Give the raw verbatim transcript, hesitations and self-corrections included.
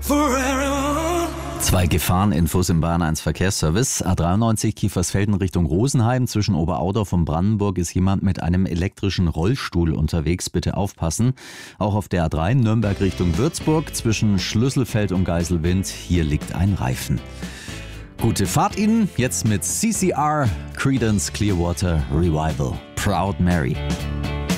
Zwei Gefahreninfos im Bayern eins Verkehrsservice. A dreiundneunzig Kiefersfelden Richtung Rosenheim. Zwischen Oberaudorf und Brandenburg ist jemand mit einem elektrischen Rollstuhl unterwegs. Bitte aufpassen. Auch auf der A drei Nürnberg Richtung Würzburg. Zwischen Schlüsselfeld und Geiselwind. Hier liegt ein Reifen. Gute Fahrt Ihnen. Jetzt mit C C R, Creedence Clearwater Revival. Proud Mary.